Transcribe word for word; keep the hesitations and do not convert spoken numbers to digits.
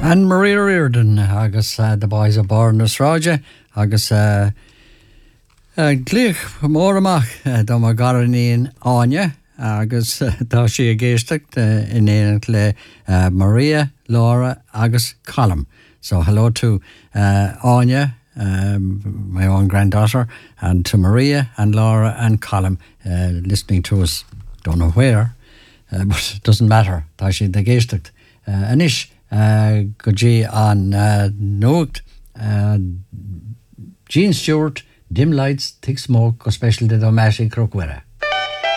Anne Marie Reardon agus uh, the boys of Barnes Roger agus uh, uh, glich mór amach uh, do mar garaníon Anya agus uh, tá si a géisteach uh, in éanacht le uh, Maria, Laura agus Colm. So hello to uh, Anya, um, my own granddaughter, and to Maria and Laura and Colm uh, listening to us, don't know where, uh, but it doesn't matter. Tá si a géisteach uh, anish. Uh, go dí an uh, nócht uh, Jean Stewart, Dim Lights, Thick Smoke go special de do Mashi Croquera.